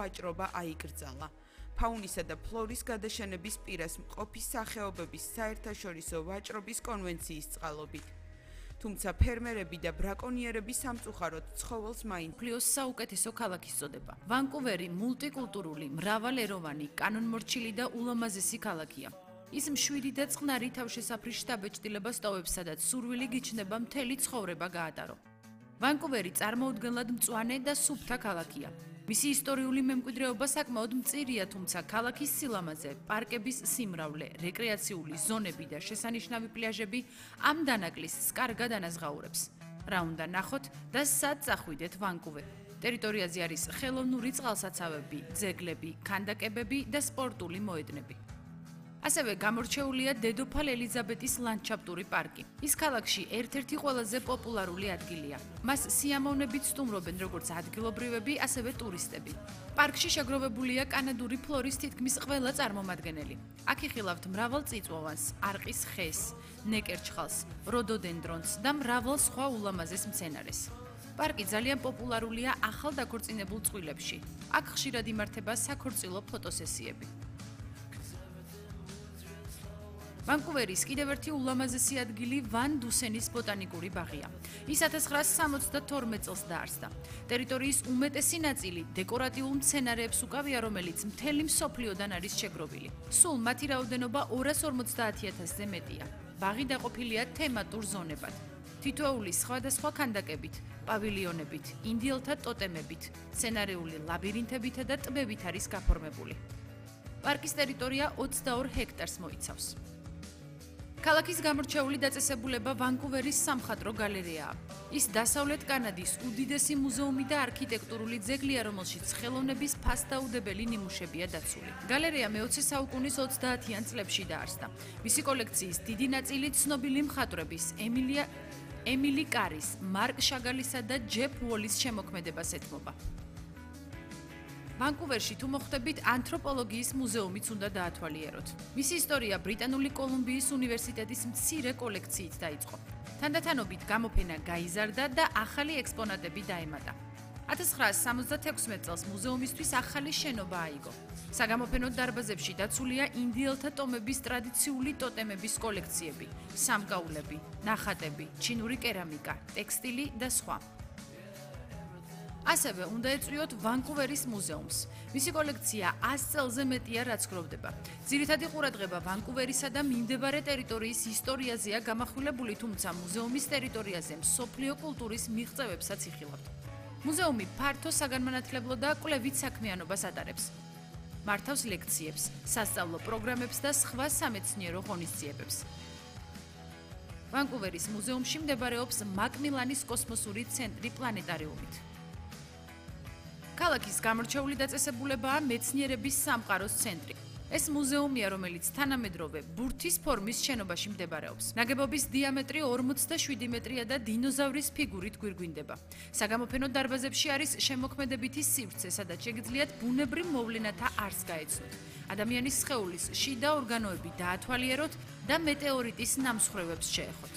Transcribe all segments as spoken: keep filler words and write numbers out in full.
ვაჭრობა აიკრძალა. ფაუნისა და ფლორის გადაშენების პირას მყოფი სახეობების საერთაშორისო ვაჭრობის კონვენციის წყალობით. თუმცა ფერმერები და ბრაკონიერები სამწუხაროდ ცხოველს მაინც მსოფლიოს საუკეთესო ქალაქის წოდება. ვანკუვერი მულტიკულტურული, მრავალეროვანი, კანონმორჩილი და ულამაზესი ქალაქია. ის მშვიდი და წყნარი თავშესაფრის შთაბეჭდილებას ტოვებს, სადაც სურვილი გიჩნდება მთელი ცხოვრება გაატარო. ვანკუვერი წარმოუდგენლად მწვანე და სუფთა ქალაქია. მისი ისტორიული მემკვიდრეობა საკმაოდ მწირია, თუმცა ქალაქის სილამაზე, პარკების სიმრავლე, რეკრეაციული ზონები და შესანიშნავი პლაჟები ამ დანაკლისს კარგად ანაზღაურებს. რა უნდა ნახოთ და სად წახვიდეთ ვანკუვერ? ტერიტორიაზე არის ხელოვნური წყალსაცავები, ძეგლები, ქანდაკებები და სპორტული მოედნები. ასევე გამორჩეულია დედოფალ ელიზაბეტის ლანდშაფტური პარკი. ის ქალაქში ერთ-ერთი ყველაზე პოპულარული ადგილია. მას სიამოვნებით სტუმრობენ როგორც ადგილობრივები, ასევე ტურისტები. პარკში შეგროვებულია კანადური ფლორის თითქმის ყველა წარმომადგენელი. აქ იხილავთ მრავალ წიწვოვანს, არყის ხეს, ნეკერჩხალს, როდოდენდრონს და მრავალ სხვა ულამაზეს მცენარეს. პარკი ძალიან პოპულარულია ახალ დაქორწინებულ წყვილებში. აქ ხშირად იმართება საქორწილო ფოტოსესიები. ვანკუვერის კიდევ ერთი ულამაზესი ადგილი ვან დუსენის ბოტანიკური ბაღია. ის ათას ცხრაასა სამოცდათორმეტ წელს დაარსდა. ტერიტორიის უმეტესი ნაწილი დეკორატიულ მცენარეებს უკავია, რომელიც მთელი მსოფლიოდან არის შეგროვილი. სულ მათი რაოდენობა ორას ორმოცდაათი ათასზე მეტია. ბაღი დაყოფილია თემატურ ზონებად. თითოეული სხვადასხვა ქანდაკებით, პავილიონებით, ინდიელთა ტოტემებით, მცენარეული ლაბირინთებითა და ტბებით არის გაფორმებული. პარკის ტერიტორია ოცდაორ ჰექტარს მოიცავს. ქალაქის გამორჩეული დაწესებულება ვანკუვერის სამხატვრო გალერეაა. ის დასავლეთ კანადის უდიდესი მუზეუმი და არქიტექტურული ძეგლია, რომელშიც ხელოვნების ფასდაუდებელი ნიმუშებია დაცული. გალერეა მეოცე საუკუნის ოცდაათიან წლებში დაარსდა. მისი კოლექციის დიდი ნაწილი ცნობილი მხატვრების ემილია ემილი კარის, მარკ შაგალისა და ჯეფ უოლის შემოქმედებას ეთმობა. ვანკუვერში თუ მოხვდებით, ანთროპოლოგიის მუზეუმიც უნდა დაათვალიეროთ. მისი ისტორია ბრიტანული კოლუმბიის უნივერსიტეტის მცირე კოლექციით დაიწყო. თანდათანობით გამოფენა გაიზარდა და ახალი ექსპონატები დაემატა. ათას ცხრაასა სამოცდათექვსმეტ წელს მუზეუმისთვის ახალი შენობა აიგო. საგამოფენო დარბაზებში დაცულია ინდიელთა ტომების ტრადიციული ტოტემების კოლექციები, სამკაულები, ნახატები, ჩინური კერამიკა, ტექსტილი და სხვა. ასევე უნდა ეწვიოთ ვანკუვერის მუზეუმს. მისი კოლექცია ას წელზე მეტია, რაც გროვდება. ძირითადი ყურადღება ვანკუვერისა და მიმდებარე ტერიტორიის ისტორიაზეა გამახვილებული, თუმცა მუზეუმის ტერიტორიაზე მსოფლიო კულტურის მიღწევებსაც იხილავთ. მუზეუმი ფართო საგანმანათლებლო და კვლევით საქმიანობას ატარებს. მართავს ლექციებს, სასწავლო პროგრამებს და სხვა სამეცნიერო ღონისძიებებს. ვანკუვერის მუზეუმში მდებარეობს მაკმილანის კოსმოსური ცენტრი პლანეტარიუმით. ქალაქის გამორჩეული დაწესებულებაა მეცნიერების სამყაროს ცენტრი. ეს მუზეუმია, რომელიც თანამედროვე ბურთის ფორმის შენობაში მდებარეობს. ნაგებობის დიამეტრი ორმოცდაშვიდი მეტრია და დინოზავრის ფიგურით გვირგვინდება. საგამოფენო დარბაზებში არის შემოქმედებითი სივრცე, სადაც შეგიძლიათ ბუნებრივ მოვლენათა არსს გაეცნოთ. ადამიანის სხეულის შიდა ორგანოები დაათვალიეროთ და მეტეორიტის ნამსხვრევებს შეეხოთ.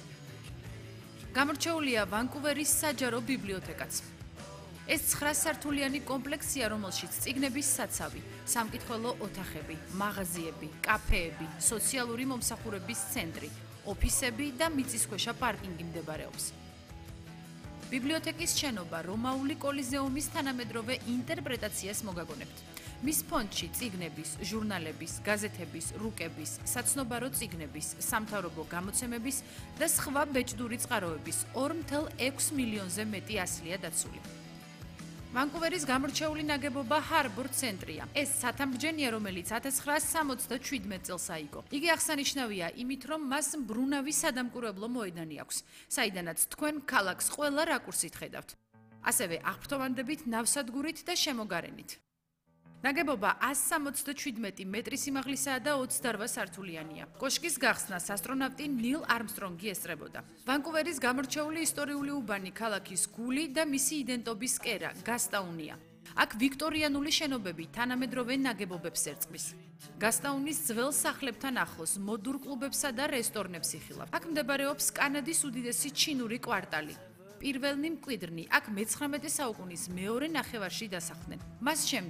გამორჩეულია ვანკუვერის საჯარო ბიბლიოთეკაც. ეს ცხრასართულიანი კომპლექსია, რომელშიც წიგნების საცავი, სამკითხველო ოთახები, მაღაზიები, კაფეები, სოციალური მომსახურების ცენტრი, ოფისები და მიწისქვეშა პარკინგი მდებარეობს. ბიბლიოთეკის შენობა რომაული კოლიზეუმის თანამედროვე ინტერპრეტაციას მოგაგონებთ. მის ფონდში წიგნების, ჟურნალების, გაზეთების, რუკების, საცნობარო წიგნების, სამთავრობო გამოცემების და სხვა ბეჭდური წყაროების ორ მცდარ ექვს მილიონზე მეტი ასლია დაცული. ვანკუვერის გამორჩეული ნაგებობა ჰარბორ ცენტრია. ეს სათამბჯენია, რომელიც ათას ცხრაასა სამოცდაშვიდმეტ წელს აიგო. იგი აღსანიშნავია იმით, რომ მას მბრუნავი სადამკვირვებლო მოედანი აქვს, საიდანაც თქვენ ქალაქს ყველა რაკურსით ხედავთ. ასევე აღფრთოვანდებით ნავსადგურით და შემოგარენით. ნაგებობა ასი სამოცდაშვიდმეტი მეტრი სიმაღლისაა და ოცდარვა სართულიანია. კოშკის გახსნას ასტრონავტი ნილ არმსტრონგი ესწრებოდა. ვანკუვერის გამორჩეული ისტორიული უბანი ქალაქის გული და მისი იდენტობის კერა, გასტაუნია. აქ ვიქტორიანული შენობები თანამედროვე ნაგებობებს ერწყმის. გასტაუნის ძველ სახლებთან ახლოს მოდურ კლუბებსა და რესტორნებს იხილავთ. აქ მდებარეობს კანადის უდიდესი ჩინური კვარტალი. პირველი მკვიდრნი აქ მეცხრამეტე საუკუნის მეორე ნახევარში დასახლდნენ. მას შემდეგ